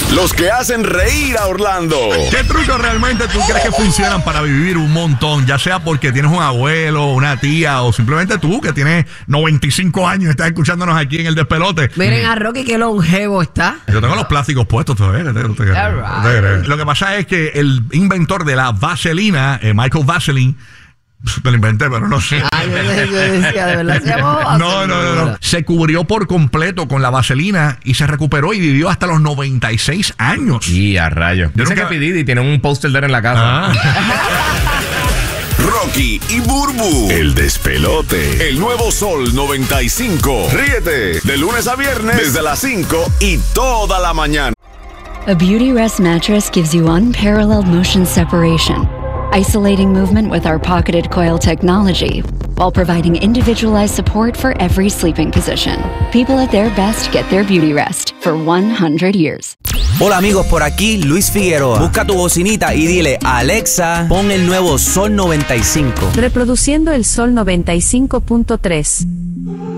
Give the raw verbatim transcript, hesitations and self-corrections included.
Los que hacen reír a Orlando. ¿Qué trucos realmente tú crees que funcionan para vivir un montón? Ya sea porque tienes un abuelo, una tía o simplemente tú que tienes noventa y cinco años y estás escuchándonos aquí en El Despelote. Miren a Rocky qué longevo está. Yo tengo los plásticos puestos todavía. ¿Te, te, te, te, right. Lo que pasa es que el inventor de la vaselina, eh, Michael Vaseline, te lo inventé, pero no sé. Ah, yo, yo decía, de verdad, se llamó no, no, no, no. Se cubrió por completo con la vaselina y se recuperó y vivió hasta los noventa y seis años. Y a rayos. Yo sé nunca... que P. Diddy tiene un póster de él en la casa. Ah. Rocky y Burbu, El Despelote, el nuevo Sol noventa y cinco. Ríete de lunes a viernes desde las cinco y toda la mañana. A Beautyrest mattress gives you unparalleled motion separation, isolating movement with our pocketed coil technology, while providing individualized support for every sleeping position. People at their best get their Beautyrest for one hundred years. Hola amigos, por aquí Luis Figueroa. Busca tu bocinita y dile a Alexa, pon el nuevo Sol noventa y cinco. Reproduciendo el Sol noventa y cinco punto tres.